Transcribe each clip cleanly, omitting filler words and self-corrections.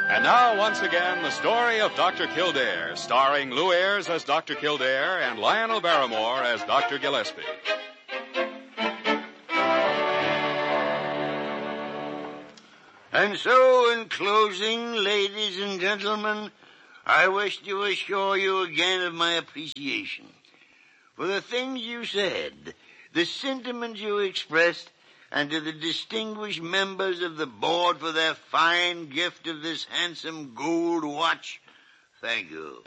And now, once again, the story of Dr. Kildare, starring Lou Ayres as Dr. Kildare and Lionel Barrymore as Dr. Gillespie. And so, in closing, ladies and gentlemen, I wish to assure you again of my appreciation for the things you said, the sentiments you expressed, and to the distinguished members of the board for their fine gift of this handsome gold watch. Thank you.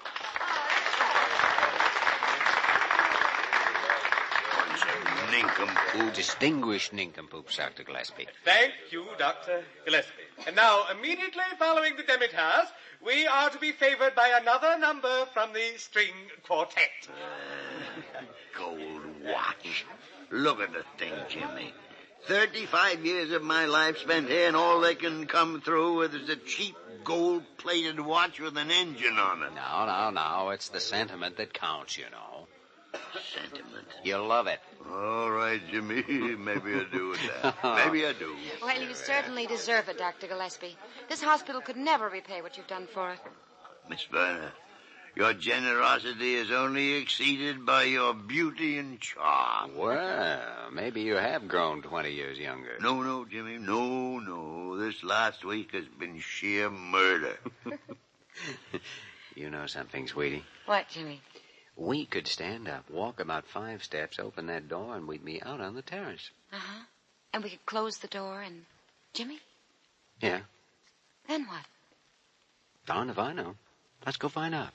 Bunch of nincompoops. Distinguished nincompoops, Dr. Gillespie. Thank you, Dr. Gillespie. And now, immediately following the Demeters, we are to be favored by another number from the string quartet. Gold watch. Look at the thing, Jimmy. 35 years of my life spent here, and all they can come through with is a cheap gold-plated watch with an engine on it. No. It's the sentiment that counts, you know. Sentiment? You love it. All right, Jimmy. Maybe I do with that. Maybe I do. Well, you certainly deserve it, Dr. Gillespie. This hospital could never repay what you've done for it. Miss Verna, your generosity is only exceeded by your beauty and charm. Well, maybe you have grown 20 years younger. No, Jimmy. No. This last week has been sheer murder. You know something, sweetie? What, Jimmy? We could stand up, walk about 5 steps, open that door, and we'd be out on the terrace. Uh-huh. And we could close the door and... Jimmy? Yeah. Then what? Darn if I know. Let's go find out.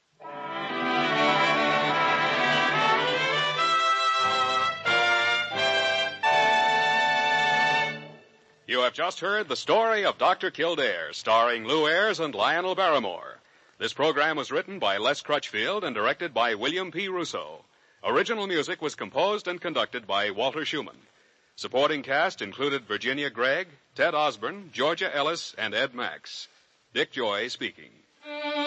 You have just heard the story of Dr. Kildare, starring Lou Ayres and Lionel Barrymore. This program was written by Les Crutchfield and directed by William P. Russo. Original music was composed and conducted by Walter Schumann. Supporting cast included Virginia Gregg, Ted Osborne, Georgia Ellis, and Ed Max. Dick Joy speaking.